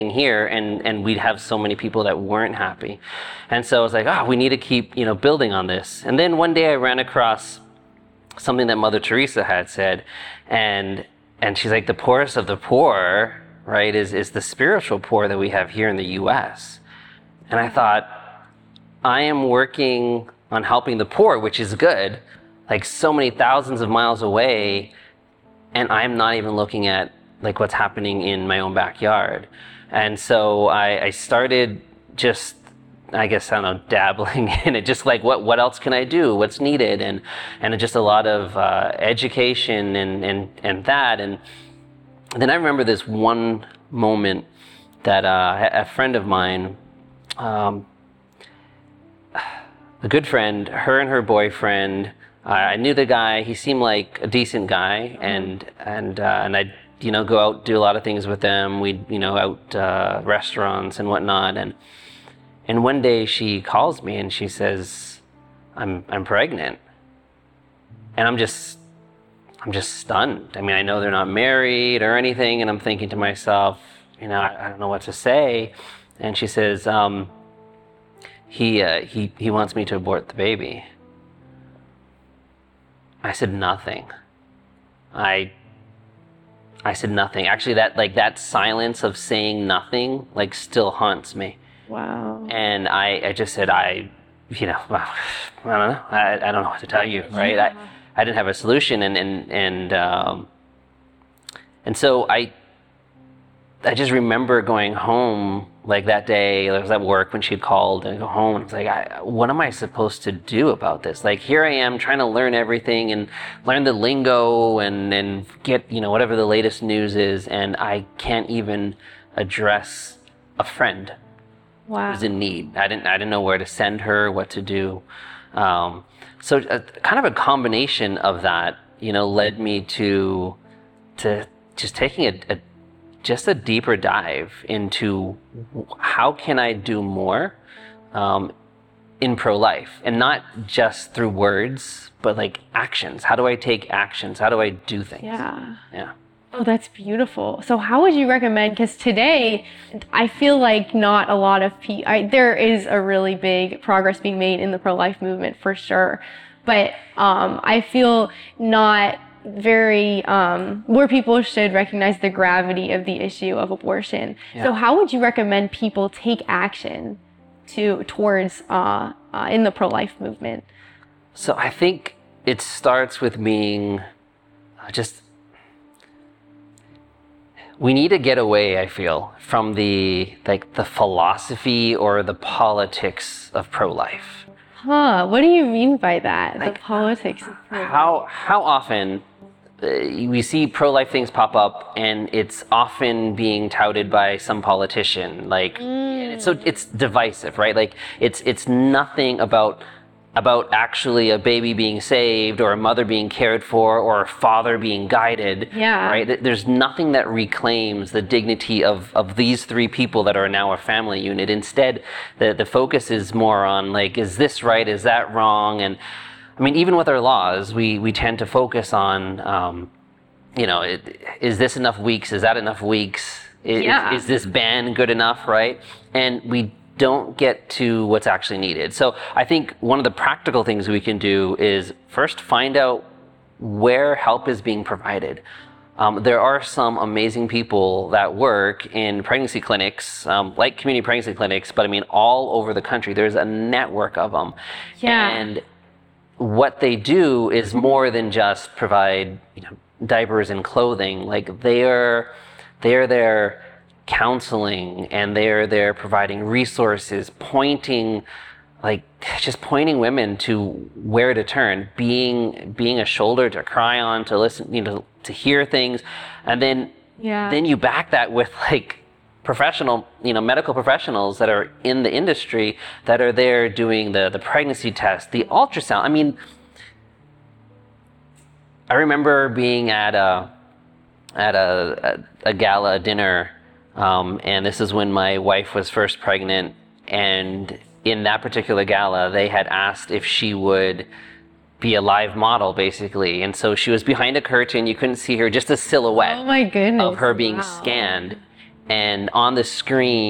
here, and we'd have so many people that weren't happy. And so I was like, we need to keep, building on this. And then one day I ran across something that Mother Teresa had said, and she's like, the poorest of the poor, right, is the spiritual poor that we have here in the US. And I thought, I am working on helping the poor, which is good, like so many thousands of miles away, and I'm not even looking at like what's happening in my own backyard. And so I started just, I guess, I don't know, dabbling in it, just like what else can I do? What's needed? And just a lot of education and that. And then I remember this one moment that a friend of mine, a good friend, her and her boyfriend, I knew the guy. He seemed like a decent guy, and I'd go out, do a lot of things with them. We'd out restaurants and whatnot. And one day she calls me and she says, I'm pregnant. And I'm just stunned. I mean, I know they're not married or anything, and I'm thinking to myself, I don't know what to say. And she says, he wants me to abort the baby. I said nothing. I said nothing. Actually, that silence of saying nothing still haunts me. Wow. And I just said, I don't know. I don't know what to tell you, right? Yeah. I didn't have a solution, and so I just remember going home that day. I was at work when she had called, and I go home and I was like, what am I supposed to do about this? Here I am trying to learn everything and learn the lingo and get whatever the latest news is, and I can't even address a friend. Wow. Who's in need. I didn't know where to send her, what to do. So kind of a combination of that, led me to just taking a deeper dive into how can I do more in pro-life, and not just through words, but actions. How do I take actions? How do I do things? Yeah. Yeah. Oh, that's beautiful. So how would you recommend, because today I feel like not a lot of people, there is a really big progress being made in the pro-life movement for sure, but I feel not very, where people should recognize the gravity of the issue of abortion. Yeah. So how would you recommend people take action towards in the pro-life movement? So I think it starts with being we need to get away, I feel, from the philosophy or the politics of pro-life. What do you mean by that? The politics of pro-life? How often we see pro-life things pop up, and it's often being touted by some politician. So it's divisive, right? It's nothing about actually a baby being saved, or a mother being cared for, or a father being guided. Yeah. Right? There's nothing that reclaims the dignity of these three people that are now a family unit. Instead, the focus is more on is this right? Is that wrong? And I mean, even with our laws, we tend to focus on, is this enough weeks? Is that enough weeks? Is this ban good enough, right? And we don't get to what's actually needed. So I think one of the practical things we can do is first find out where help is being provided. There are some amazing people that work in pregnancy clinics, like community pregnancy clinics, but I mean all over the country. There's a network of them. Yeah. And what they do is more than just provide diapers and clothing. They are there counseling, and they're there providing resources, pointing women to where to turn, being a shoulder to cry on, to listen, to hear things, and then you back that with professional, medical professionals that are in the industry that are there doing the pregnancy test, the ultrasound. I mean, I remember being at a gala dinner. And this is when my wife was first pregnant, and in that particular gala, they had asked if she would be a live model, basically. And so she was behind a curtain. You couldn't see her, just a silhouette. Oh my goodness. Of her being scanned. and on the screen